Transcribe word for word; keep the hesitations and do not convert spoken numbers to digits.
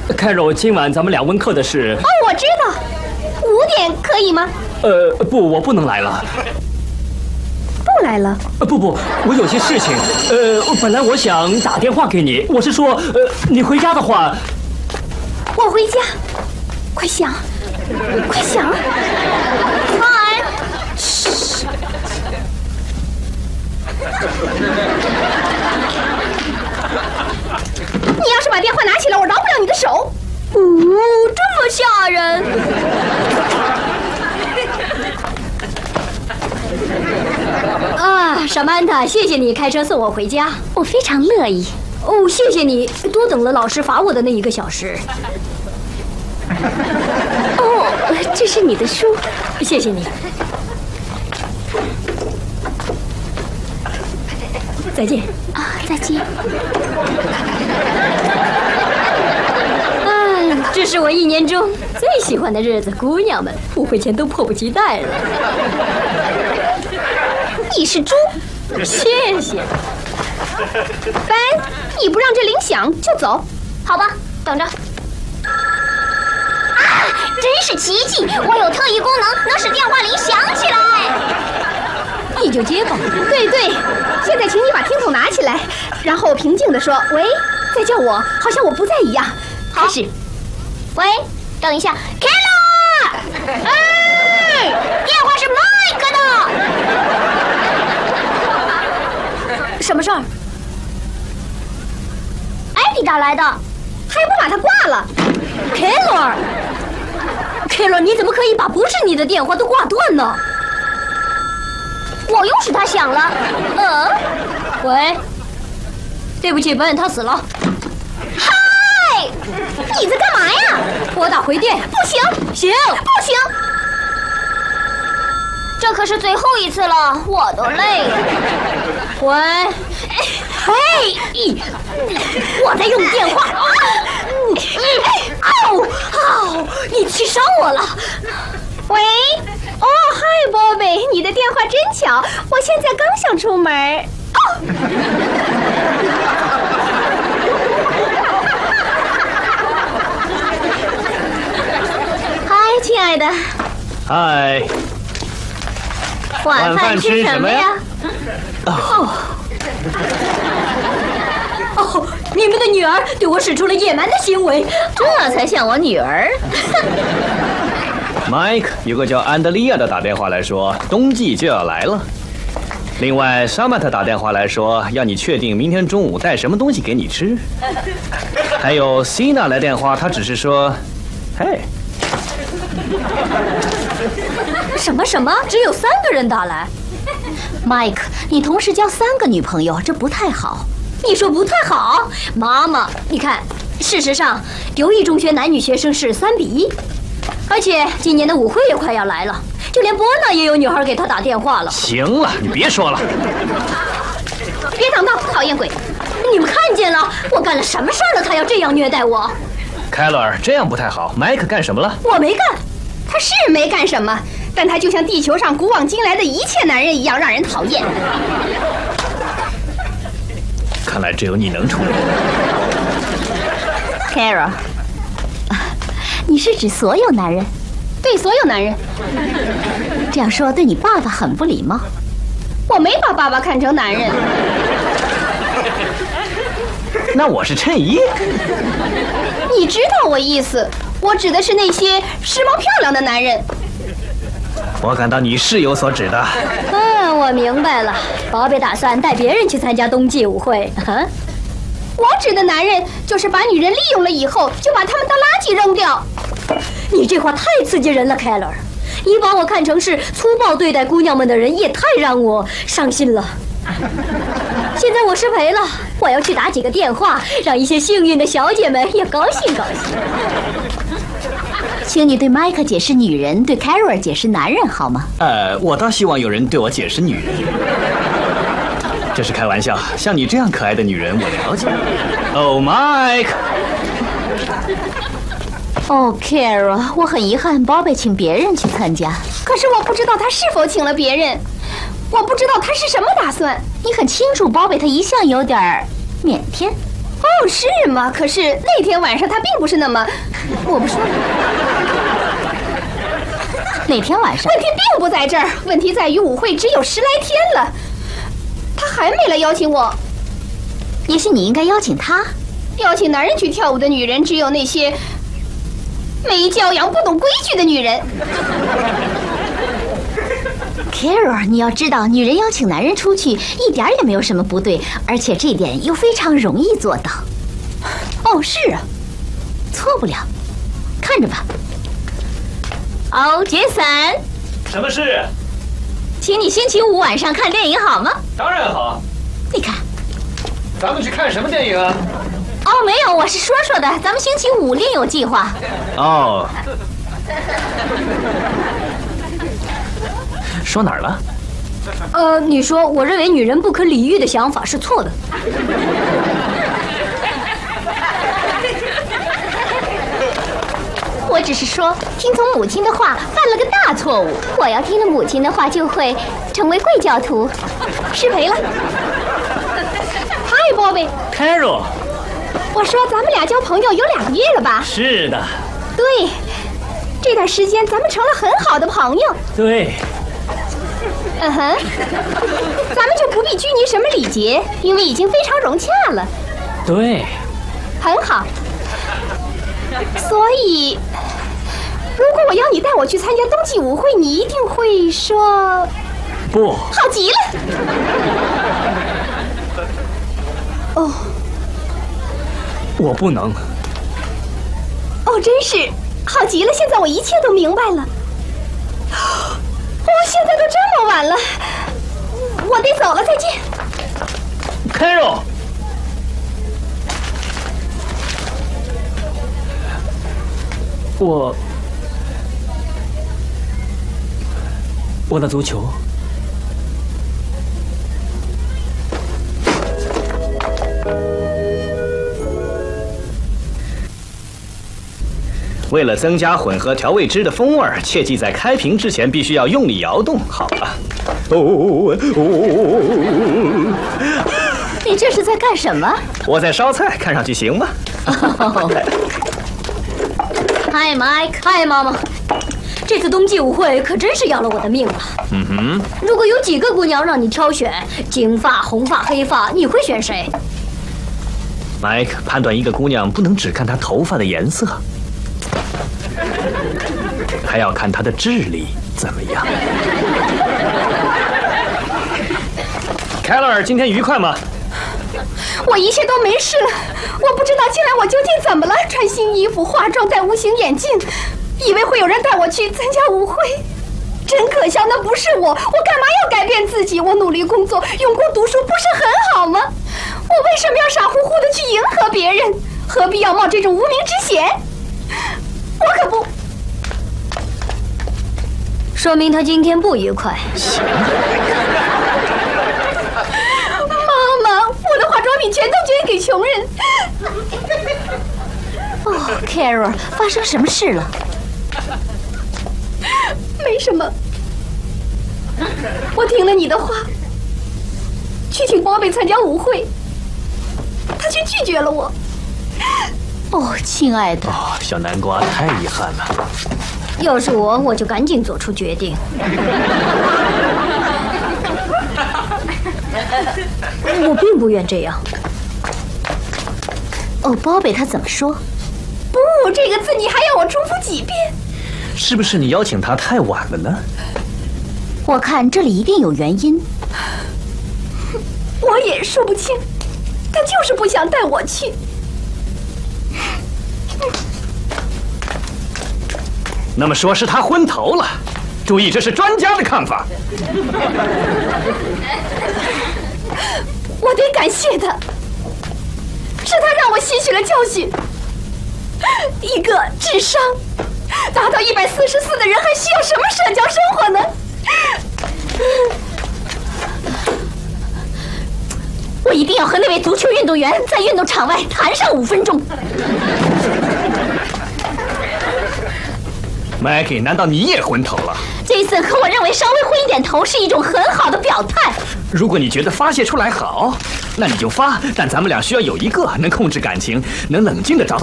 Carol， 今晚咱们俩温课的是…… 哦，我知道，五点可以吗？ 呃，不，我不能来了。 不来了？ 呃，不不，我有些事情。呃，本来我想打电话给你，我是说，呃，你回家的话， 我回家，快想，快想。嗨，嘘。你要是把电话拿起来，我饶不了你的手。哦，这么吓人！啊，莎曼达，谢谢你开车送我回家， 我非常乐意。 哦，谢谢你多等了老师罚我的那一个小时。 哦，这是你的书， 谢谢你。再见啊，再见。 啊，这是我一年中最喜欢的日子，姑娘们，舞会前都迫不及待了。你是猪，谢谢。班，你不让这铃响就走， 好吧，等着。啊，真是奇迹！我有特异功能，能使电话铃响起来。 你就接吧。对对，现在请你把听筒拿起来，然后平静地说：“喂，再叫我，好像我不在一样。”开始。 喂，等一下 ，Carol， 哎，电话是麦克的。什么事儿？ 艾迪打来的， 还不把他挂了 ？Carol， Carol， 你怎么可以把不是你的电话都挂断呢？ 我又是他响了。 呃，喂，对不起，本他死了。 嗨，你在干嘛呀？ 拨打回电。 不行， 行， 不行，这可是最后一次了，我都累了。 喂，嘿，我在用电话。哦哦，你气伤我了。喂。哦，嗨，宝贝，你的电话真巧，我现在刚想出门。哦，嗨，亲爱的。 嗨。 晚饭吃什么呀？ 哦。哦，你们的女儿对我使出了野蛮的行为， 这才像我女儿。 Mike 有个叫安德利亚的打电话来说，冬季就要来了。另外，莎玛特打电话来说，要你确定明天中午带什么东西给你吃。还有西娜来电话，她只是说，嘿。 什么什么？只有三个人打来。 Mike， 你同时交三个女朋友，这不太好。 你说不太好？妈妈，你看，事实上，丢一中学男女学生是三比一。而且今年的舞会也快要来了，就连波娜也有女孩给他打电话了。 行了，你别说了。 别挡道，讨厌鬼！你们看见了，我干了什么事儿了？他要这样虐待我。 凯勒尔，这样不太好。麦克干什么了？ 我没干，他是没干什么，但他就像地球上古往今来的一切男人一样，让人讨厌。 看来只有你能处理。 Carol。你是指所有男人？ 对，所有男人。 这样说对你爸爸很不礼貌。 我没把爸爸看成男人。 那我是衬衣。 你知道我意思，我指的是那些时髦漂亮的男人。 我感到你是有所指的。 嗯，我明白了。宝贝打算带别人去参加冬季舞会。啊我指的男人就是把女人利用了以后，就把他们当垃圾扔掉。你这话太刺激人了，凯勒。你把我看成是粗暴对待姑娘们的人，也太让我伤心了。现在我失陪了，我要去打几个电话，让一些幸运的小姐们也高兴高兴。 请你对麦克解释女人，对凯瑞解释男人好吗？ 呃，我倒希望有人对我解释女人。这是开玩笑，像你这样可爱的女人，我了解。哦 ，Mike。 哦 ，Carol， 我很遗憾，宝贝请别人去参加。 可是我不知道他是否请了别人，我不知道他是什么打算。 你很清楚，宝贝他一向有点腼腆。 哦，是吗？可是那天晚上他并不是那么……我不说了。 哪天晚上？ 问题并不在这儿，问题在于舞会只有十来天了，他还没来邀请我。 也许你应该邀请他。 邀请男人去跳舞的女人，只有那些没教养、不懂规矩的女人。 Carol， 你要知道，女人邀请男人出去一点也没有什么不对，而且这点又非常容易做到。 哦，是啊， 错不了，看着吧。哦，杰森， 什么事？ 请你星期五晚上看电影好吗？ 当然好。 你看， 咱们去看什么电影啊？ 哦，没有，我是说说的，咱们星期五另有计划。 哦。说哪儿了？ 呃，你说，我认为女人不可理喻的想法是错的。 我只是说，听从母亲的话犯了个大错误。我要听了母亲的话，就会成为贵教徒。 失陪了。嗨，Bobby。Carol。我说咱们俩交朋友有两个月了吧？ 是的。 对，这段时间咱们成了很好的朋友。 对。 嗯哼，咱们就不必拘泥什么礼节，因为已经非常融洽了。 对。 很好。所以，如果我要你带我去参加冬季舞会，你一定会说不。 好极了。哦， 我不能。 哦，真是好极了！现在我一切都明白了。哦，现在都这么晚了，我得走了，再见。 Carol。我，我的足球。为了增加混合调味汁的风味，切记在开瓶之前必须要用力摇动。好了。哦哦， 你这是在干什么？ 我在烧菜，看上去行吗？ Hi Mike。 嗨，妈妈。这次冬季舞会可真是要了我的命了。 嗯哼。 如果有几个姑娘让你挑选，金发、红发、黑发，你会选谁 ？Mike， 判断一个姑娘不能只看她头发的颜色。还要看他的智力怎么样。凯勒尔，今天愉快吗？ 我一切都没事了，我不知道进来我究竟怎么了。穿新衣服、化妆、戴无形眼镜，以为会有人带我去参加舞会，真可笑，那不是我。我干嘛要改变自己？我努力工作，用功读书，不是很好吗？我为什么要傻乎乎的去迎合别人？何必要冒这种无名之险？我可不。说明他今天不愉快。 行。 妈妈，我的化妆品全都捐给穷人。 哦 ，Carol， 发生什么事了？ 没什么。我听了你的话，去请Bobby参加舞会，他却拒绝了我。 哦，亲爱的。 哦，小南瓜，太遗憾了。 要是我，我就赶紧做出决定。我并不愿这样。 哦 ，Bobby 他怎么说？ 不，这个字你还要我重复几遍？ 是不是你邀请他太晚了呢？ 我看这里一定有原因。 我也说不清，他就是不想带我去。 那么说是他昏头了。注意，这是专家的看法。 我得感谢他，是他让我吸取了教训。一个智商达到一百四十四的人，还需要什么社交生活呢？ 我一定要和那位足球运动员在运动场外谈上五分钟。 Maggie， 难道你也昏头了？ 杰森和我认为稍微昏一点头是一种很好的表态。 如果你觉得发泄出来好，那你就发。但咱们俩需要有一个能控制感情，能冷静地找到。